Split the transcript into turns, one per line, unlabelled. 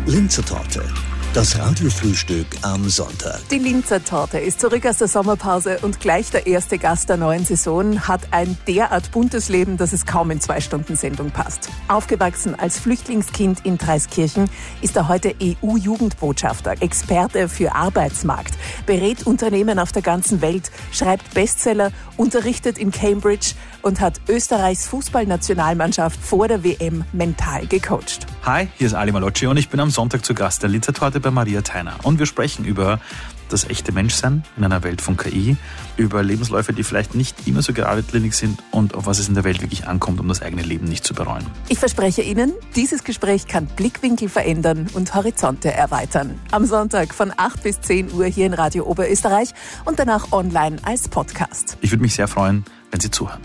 Linzer Torte, das Radiofrühstück am Sonntag.
Die Linzer Torte ist zurück aus der Sommerpause und gleich der erste Gast der neuen Saison hat ein derart buntes Leben, dass es kaum in 2 Stunden Sendung passt. Aufgewachsen als Flüchtlingskind in Dreiskirchen ist er heute EU-Jugendbotschafter, Experte für Arbeitsmarkt, berät Unternehmen auf der ganzen Welt, schreibt Bestseller, unterrichtet in Cambridge und hat Österreichs Fußballnationalmannschaft vor der WM mental gecoacht.
Hi, hier ist Ali Malocci und ich bin am Sonntag zu Gast der Linzer Torte bei Maria Theiner. Und wir sprechen über das echte Menschsein in einer Welt von KI, über Lebensläufe, die vielleicht nicht immer so geradlinig sind und auf was es in der Welt wirklich ankommt, um das eigene Leben nicht zu bereuen.
Ich verspreche Ihnen, dieses Gespräch kann Blickwinkel verändern und Horizonte erweitern. Am Sonntag von 8 bis 10 Uhr hier in Radio Oberösterreich und danach online als Podcast.
Ich würde mich sehr freuen, wenn Sie zuhören.